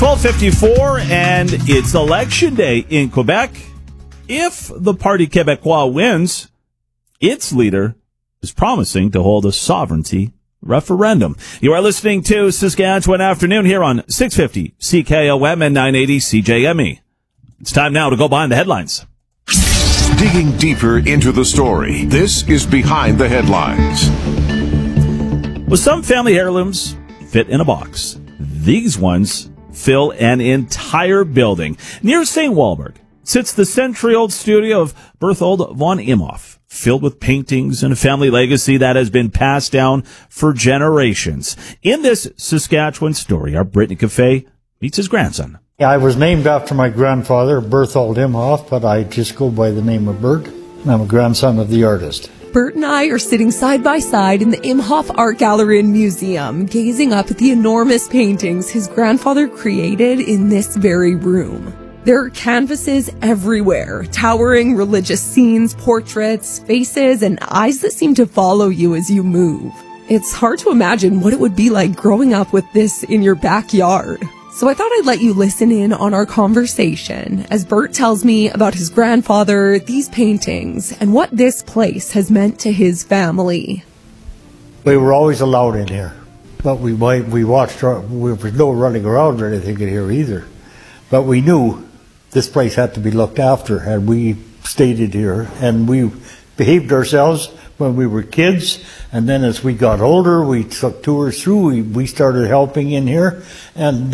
12:54, and it's election day in Quebec. If the Parti Québécois wins, its leader is promising to hold a sovereignty referendum. You are listening to Saskatchewan Afternoon here on 650 CKOM and 980 CJME. It's time now to go behind the headlines. Digging deeper into the story, this is Behind the Headlines. Well, some family heirlooms fit in a box. These ones fill an entire building. Near St. Walburg sits the century-old studio of Berthold von Imhoff, filled with paintings and a family legacy that has been passed down for generations. In this Saskatchewan story, our Brittany Cafe meets his grandson. I was named after my grandfather, Berthold Imhoff, but I just go by the name of Bert. I'm a grandson of the artist. Bert and I are sitting side by side in the Imhoff Art Gallery and Museum, gazing up at the enormous paintings his grandfather created in this very room. There are canvases everywhere, towering religious scenes, portraits, faces, and eyes that seem to follow you as you move. It's hard to imagine what it would be like growing up with this in your backyard. So I thought I'd let you listen in on our conversation as Bert tells me about his grandfather, these paintings, and what this place has meant to his family. We were always allowed in here, but we watched. There was no running around or anything in here either. But we knew this place had to be looked after, and we stayed in here, and we behaved ourselves when we were kids, and then as we got older, we took tours through, we started helping in here, and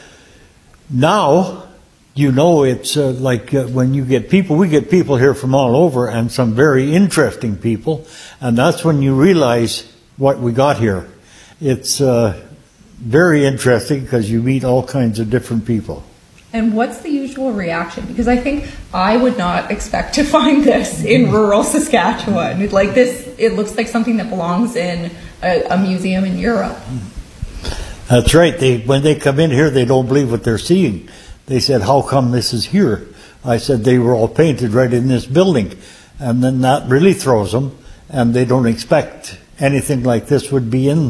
now, it's when you get people, we get people here from all over, and some very interesting people, and that's when you realize what we got here. It's very interesting because you meet all kinds of different people. And what's the usual reaction? Because I think I would not expect to find this in rural Saskatchewan. Like this, it looks like something that belongs in a museum in Europe. That's right. When they come in here, they don't believe what they're seeing. They said, "How come this is here?" I said, "They were all painted right in this building." And then that really throws them, and they don't expect anything like this would be in